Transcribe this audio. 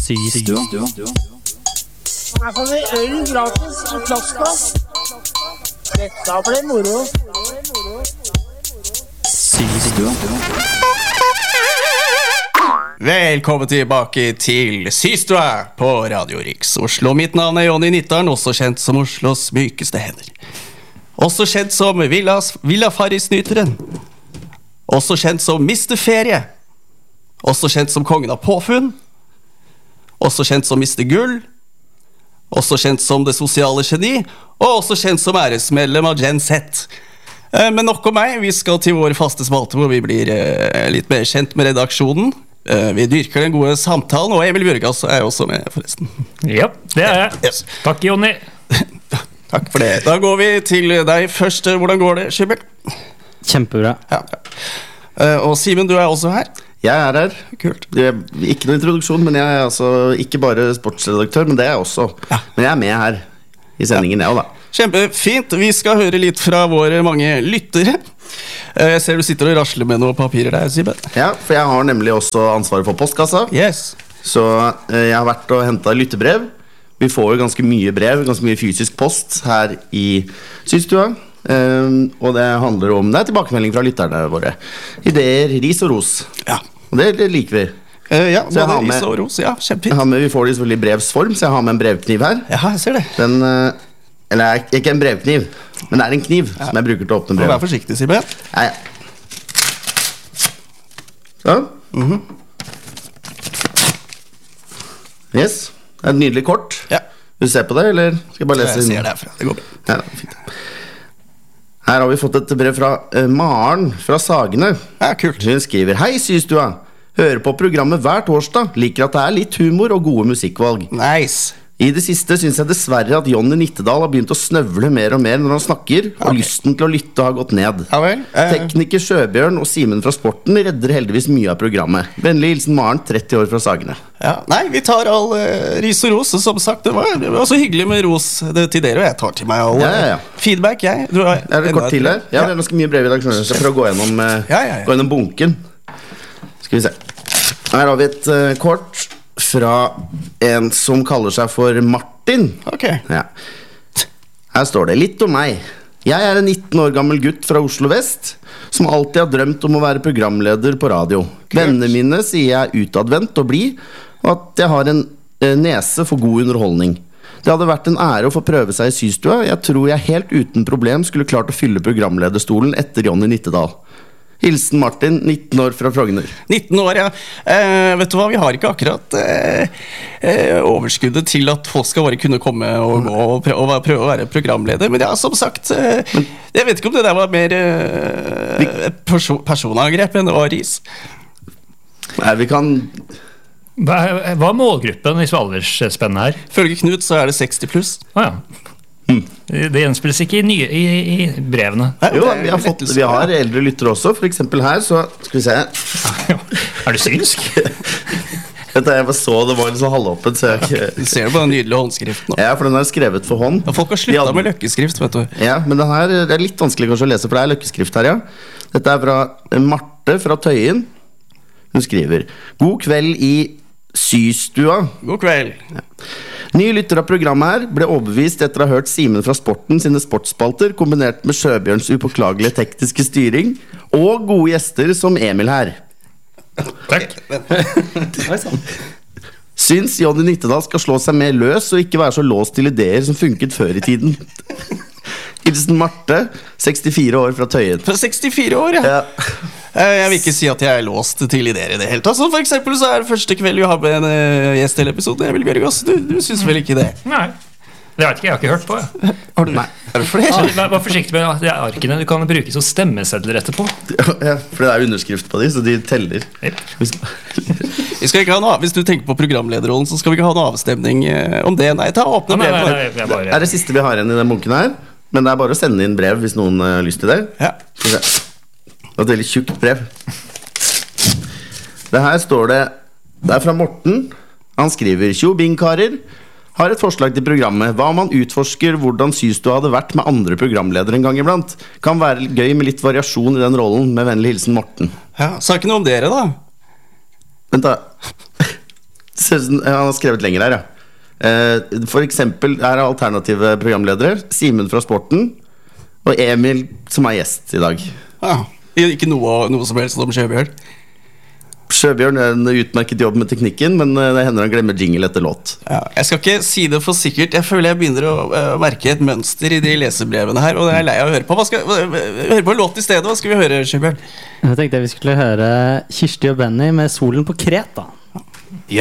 Systua. Her får vi øl gratis i plastglass. Dette blir moro. Systua. Velkommen tilbake til Systua på Radio Riks Oslo. Mitt navn er Jonny Nittaren, også kjent som Oslos mykeste hender. Også kjent som Villafarisnyteren. Også kjent som Mr. Ferie. Også kjent som kongen av påfunn. Også kjent som Mr. Gull. Også kjent som det sosiale geni. Og også kjent som æresmedlem av Gen Z. Men nok om meg, vi skal til vår faste spalte hvor vi blir litt mer kjent med redaksjonen. Vi dyrker den gode samtalen, og Emil Bjørgas er også med, forresten. Ja, det er jeg. Yes. Takk, Jonny. Takk for det. Da går vi til deg først. Hvordan går det, Skibel? Kjempebra. Ja. Og Simen, du er også her. Jeg er her. Kult. Det er ikke noen introduksjon, men jeg er altså ikke bare sportsredaktør, men det er jeg også. Ja. Men jeg er med her i sendingen, jeg også da. Kjempefint. Vi skal høre litt fra våre mange lyttere. Jeg ser du sitter og rasler med noen papirer der, Simen. Ja, for jeg har nemlig også ansvaret for postkassa. Yes. Så jeg har vært og hentet lyttebrev. Vi får jo ganske mye brev, ganske mye fysisk post her i Systua. Og det handler om, det er tilbakemelding fra lytterne våre. Ideer, ris og ros. Ja. Og det liker vi. Ja, Så jeg både har ris med- og ros. Ja, kjempefint. Vi får det selvfølgelig i brevsform, så jeg har med en brevkniv her. Ja, jeg ser det. Den, eller ikke en brevkniv, men det er en kniv som jeg bruker til å åpne Vær brev. forsiktig, Simen. Ja, ja. Så. Yes, det er et nydelig kort. Ja, Vil du se på det, eller skal jeg bare lese jeg inn? ser det herfra. Det går bra. Ja, fint. Her har vi fått et brev fra Maren fra Sagene. Ja, kult. Hun skriver: Hei, Systua. Hører på programmet hver torsdag. Liker at det er litt humor og gode musikkvalg. Nice. I det siste synes jeg dessverre at Jonny Nittedal har begynt å snøvle mer og mer når han snakker, og lysten til å lytte har gått ned. Ja vel. Tekniker Sjøbjørn og Simen fra Sporten redder heldigvis mye av programmet. Vennlig hilsen Maren, 30 år fra Sagene. Ja, nei, vi tar all ris og ros. Og som sagt, det var så hyggelig med ros til dere, og jeg tar til meg all Ja. feedback, jeg. Du har Er det kort til her? Ja, det er ganske mye brev i dag, så jeg skal prøve å gå gjennom, Ja. gå gjennom bunken. Skal vi se. Her har vi et kort fra en som kaller seg for Martin. Ok. Ja. Her står det: litt om meg. Jeg er en 19 år gammel gutt fra Oslo Vest som alltid har drømt om å være programleder på radio. Vennene mine sier jeg er utadvendt og blid, og at jeg har en nese for god underholdning. Det hadde vært en ære å få prøve seg i Systua. Jeg tror jeg helt uten problem skulle klart å fylle programlederstolen etter Jonny Nittedal. Hilsen Martin, 19 år fra Frogner. 19 år, ja. Vet du hva, vi har ikke akkurat overskuddet til at folk skal bare kunne komme og gå og prøve å være programleder. Men ja, som sagt, jeg vet ikke om det der var mer personangrep enn det var ris. Nei, vi kan... Hva er målgruppen i aldersspennet her? Følge Knut så er det 60 pluss. Ja. Det gjenspilles ikke i brevene. Jo, vi har eldre lyttere også. For eksempel her, så skal vi se. Er du synsk? Jeg bare så det var litt så halvåpent, så jeg ikke... Du ser det på den nydelige håndskriften. Ja, for den er skrevet for hånd. Ja, folk har sluttet med løkkeskrift, vet du. Ja, men den her det er litt vanskelig kanskje å lese, for det er løkkeskrift her, ja. Dette er fra Marte fra Tøyen. Hun skriver: God kveld i Systua. God kveld. Ja. Ny lytter av programmet her ble overbevist etter å ha hørt Simen fra Sporten sine sportsspalter, kombinert med Sjøbjørns upåklagelige tekniske styring, og gode gjester som Emil her. Takk. Syns Jonny Nittedal skal slå seg mer løs og ikke være så låst til ideer som funket før i tiden. Hilsen Marte, 64 år fra Tøyen. Fra 64 år, ja. Ja. Jeg vil ikke si at jeg er låst til ideer i det hele tatt. Så for eksempel så er det første kveld vi har med en gjest hele episoden. Emil Bjørgas, du synes vel ikke det? Nei, det vet ikke, jeg har ikke hørt på. Har du? Nei. Er det flere? Vær forsiktig med de arkene. Du kan bruke som stemmesedler etterpå. Ja, for det er underskrift på de, så de teller. Yep. Vi skal ikke ha noe, hvis du tenker på programlederrollen, så skal vi ikke ha noe avstemning om det. Nei, ta åpne brev. Det er det siste vi har igjen i den bunken her. Men det er bare å sende inn brev hvis noen har lyst til det. Ja. Det er et veldig tjukt brev. Det her står det. Det er fra Morten. Han skriver: Tjo bing, karer. Har et forslag til programmet. Hva om man utforsker hvordan Systua hadde vært med andre programledere en gang iblant? Kan være litt gøy med litt variasjon i den rollen. Med vennlig hilsen Morten. Ja, sa ikke noe om dere da. Vent da. Han har skrevet lenger her, for eksempel er alternative programledere Simen fra Sporten og Emil som er gjest i dag. Ikke noe som helst om Sjøbjørn. Sjøbjørn gjør en utmerket jobb med teknikken, men det hender han glemmer jingle etter låt. Jeg skal ikke si det for sikkert. Jeg føler jeg begynner å merke et mønster i de lesebrevene her, og det er lei av å høre på. Høre på en låt i stedet. Hva skal vi høre, Sjøbjørn? Jeg tenkte vi skulle høre Kirsti og Benny med Solen på Kreta.